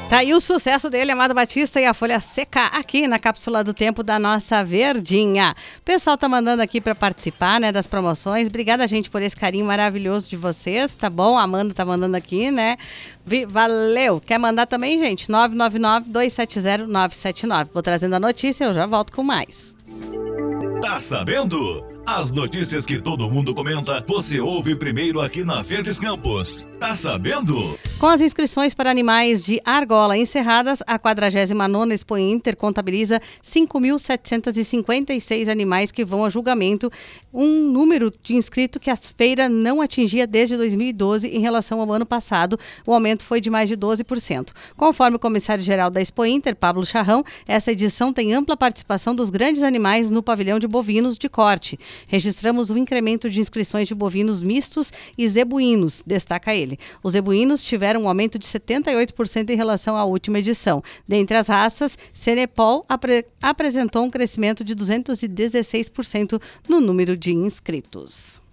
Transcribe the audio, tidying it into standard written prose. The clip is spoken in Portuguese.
Tá aí o sucesso dele, Amado Batista e a Folha Seca, aqui na Cápsula do Tempo da nossa Verdinha. O pessoal tá mandando aqui para participar, né, das promoções. Obrigada, gente, por esse carinho maravilhoso de vocês, tá bom? A Amanda tá mandando aqui, né? Valeu! Quer mandar também, gente? 999-270-979. Vou trazendo a notícia e eu já volto com mais. Tá sabendo? As notícias que todo mundo comenta, você ouve primeiro aqui na Verdes Campos. Tá sabendo? Com as inscrições para animais de argola encerradas, a 49ª Expo Inter contabiliza 5.756 animais que vão a julgamento, um número de inscritos que a feira não atingia desde 2012 em relação ao ano passado. O aumento foi de mais de 12%. Conforme o comissário-geral da Expo Inter, Pablo Charrão, essa edição tem ampla participação dos grandes animais no pavilhão de bovinos de corte. Registramos um incremento de inscrições de bovinos mistos e zebuínos, destaca ele. Os zebuínos tiveram um aumento de 78% em relação à última edição. Dentre as raças, Cenepol apresentou um crescimento de 216% no número de inscritos.